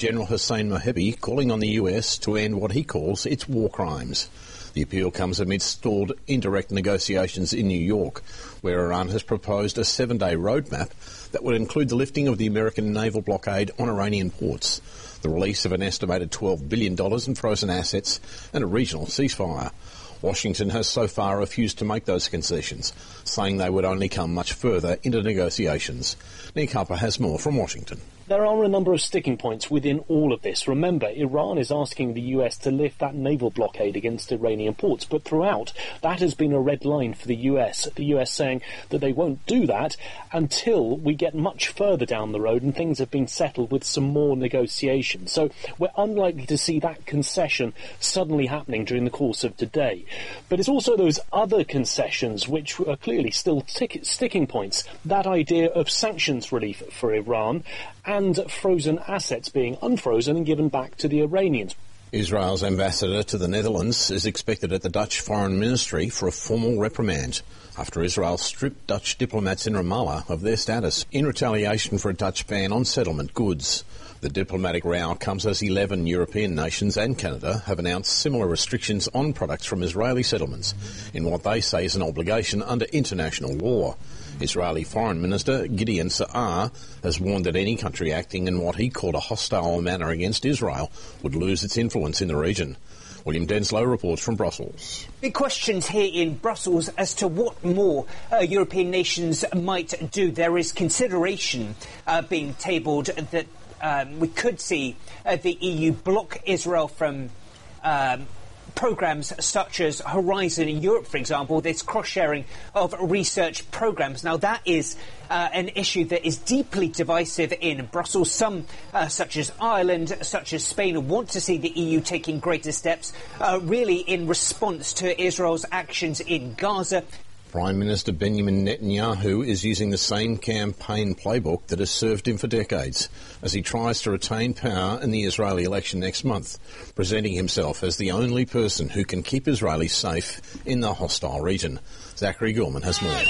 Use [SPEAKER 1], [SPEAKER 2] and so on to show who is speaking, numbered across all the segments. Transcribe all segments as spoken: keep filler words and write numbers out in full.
[SPEAKER 1] General Hossein Mohebi calling on the U S to end what he calls its war crimes. The appeal comes amidst stalled indirect negotiations in New York, where Iran has proposed a seven-day roadmap that would include the lifting of the American naval blockade on Iranian ports, the release of an estimated twelve billion dollars in frozen assets, and a regional ceasefire. Washington has so far refused to make those concessions, saying they would only come much further into negotiations. Nick Harper has more from Washington.
[SPEAKER 2] There are a number of sticking points within all of this. Remember, Iran is asking the U S to lift that naval blockade against Iranian ports, but throughout, that has been a red line for the U S. The U S saying that they won't do that until we get much further down the road and things have been settled with some more negotiations. So we're unlikely to see that concession suddenly happening during the course of today. But it's also those other concessions which are clearly still tick- sticking points. That idea of sanctions relief for Iran and frozen assets being unfrozen and given back to the Iranians.
[SPEAKER 1] Israel's ambassador to the Netherlands is expected at the Dutch Foreign Ministry for a formal reprimand after Israel stripped Dutch diplomats in Ramallah of their status in retaliation for a Dutch ban on settlement goods. The diplomatic row comes as eleven European nations and Canada have announced similar restrictions on products from Israeli settlements in what they say is an obligation under international law. Israeli Foreign Minister Gideon Sa'ar has warned that any country acting in what he called a hostile manner against Israel would lose its influence in the region. William Denslow reports from Brussels.
[SPEAKER 3] Big questions here in Brussels as to what more uh, European nations might do. There is consideration uh, being tabled that um, we could see uh, the E U block Israel from um, programmes such as Horizon Europe, for example, this cross-sharing of research programmes. Now, that is uh, an issue that is deeply divisive in Brussels. Some, uh, such as Ireland, such as Spain, want to see the E U taking greater steps, uh, really in response to Israel's actions in Gaza.
[SPEAKER 1] Prime Minister Benjamin Netanyahu is using the same campaign playbook that has served him for decades as he tries to retain power in the Israeli election next month, presenting himself as the only person who can keep Israelis safe in the hostile region. Zachary Gilman has more.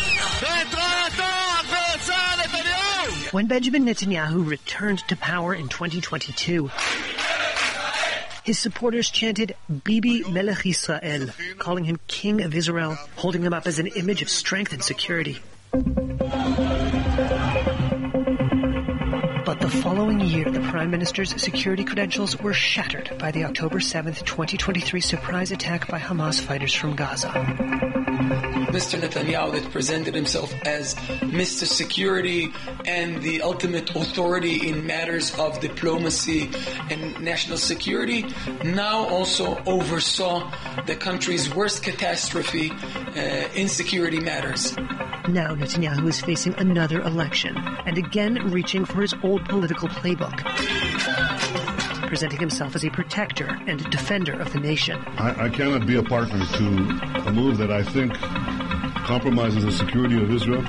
[SPEAKER 4] When Benjamin Netanyahu returned to power in twenty twenty-two, his supporters chanted Bibi Melech Yisrael, calling him King of Israel, holding him up as an image of strength and security. But the following year, the Prime Minister's security credentials were shattered by the October seventh, twenty twenty-three surprise attack by Hamas fighters from Gaza.
[SPEAKER 5] Mister Netanyahu, that presented himself as Mister Security and the ultimate authority in matters of diplomacy and national security, now also oversaw the country's worst catastrophe uh, in security matters.
[SPEAKER 4] Now Netanyahu is facing another election and again reaching for his old political playbook, presenting himself as a protector and defender of the nation.
[SPEAKER 6] I, I cannot be a partner to a move that I think compromises the security of Israel.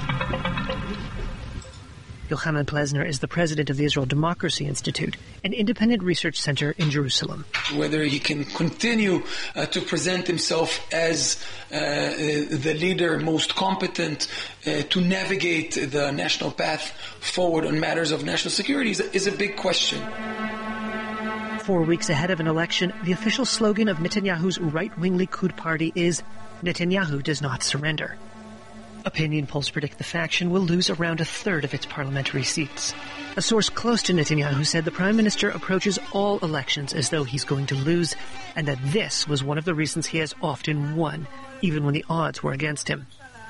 [SPEAKER 4] Yochanan Plesner is the president of the Israel Democracy Institute, an independent research center in Jerusalem.
[SPEAKER 5] Whether he can continue uh, to present himself as uh, the leader most competent uh, to navigate the national path forward on matters of national security is a, is a big question.
[SPEAKER 4] Four weeks ahead of an election, the official slogan of Netanyahu's right-wing Likud party is Netanyahu does not surrender. Opinion polls predict the faction will lose around a third of its parliamentary seats. A source close to Netanyahu said the prime minister approaches all elections as though he's going to lose, and that this was one of the reasons he has often won, even when the odds were against him.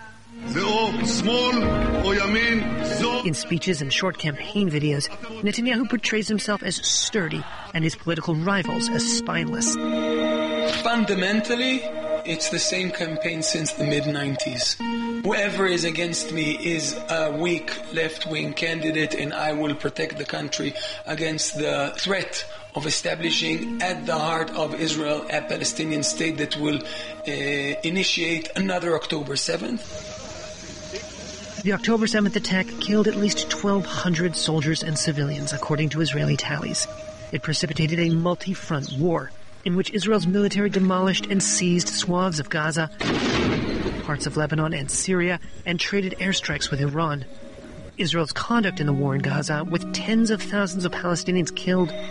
[SPEAKER 4] In speeches and short campaign videos, Netanyahu portrays himself as sturdy and his political rivals as spineless.
[SPEAKER 5] Fundamentally, it's the same campaign since the mid nineties. Whoever is against me is a weak left-wing candidate, and I will protect the country against the threat of establishing at the heart of Israel a Palestinian state that will uh, initiate another October seventh.
[SPEAKER 4] The October seventh attack killed at least twelve hundred soldiers and civilians, according to Israeli tallies. It precipitated a multi-front war in which Israel's military demolished and seized swaths of Gaza, parts of Lebanon and Syria, and traded airstrikes with Iran. Israel's conduct in the war in Gaza, with tens of thousands of Palestinians killed